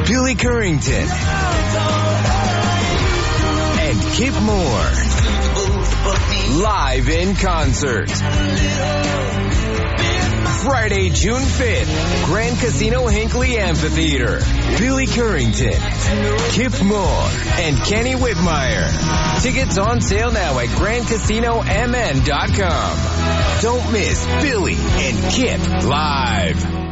Billy Currington, and Kip Moore. Live in concert. Friday, June 5th, Grand Casino Hinckley Amphitheater. Billy Currington, Kip Moore, and Kenny Whitmire. Tickets on sale now at GrandCasinoMN.com. Don't miss Billy and Kip live.